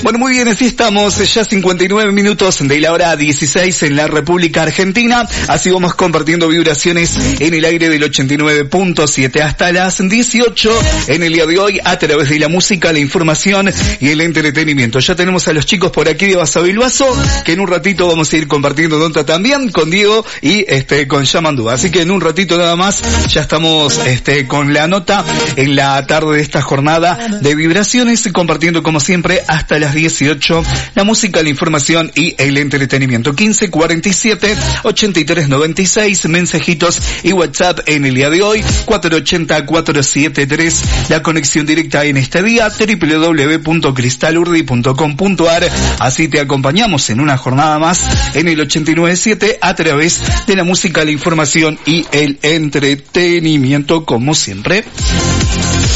Bueno, muy bien, así estamos, ya 59 minutos de la hora 16 en la República Argentina. Así vamos compartiendo vibraciones en el aire del 89.7 hasta las 18 en el día de hoy a través de la música, la información y el entretenimiento. Ya tenemos a los chicos por aquí de Basavilbaso, que en un ratito vamos a ir compartiendo nota también con Diego y con Yamandú. Así que en un ratito nada más ya estamos con la nota en la tarde de esta jornada de vibraciones, compartiendo como siempre hasta las 18 la música, la información y el entretenimiento. 1547-8396, mensajitos y WhatsApp en el día de hoy, 480-473, la conexión directa en este día, www.cristalurdi.com.ar. Así te acompañamos en una jornada más en el 89.7 a través de la música, la información y el entretenimiento, como siempre.